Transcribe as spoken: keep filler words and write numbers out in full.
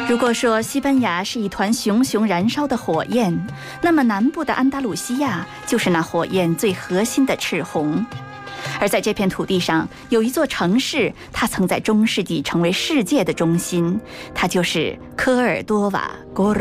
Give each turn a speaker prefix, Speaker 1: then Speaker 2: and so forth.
Speaker 1: 如果说西班牙是一团熊熊燃烧的火焰，那么南部的安达鲁西亚就是那火焰最核心的赤红。而在这片土地上，有一座城市，它曾在中世纪成为世界的中心，它就是科尔多瓦 （Córdoba）。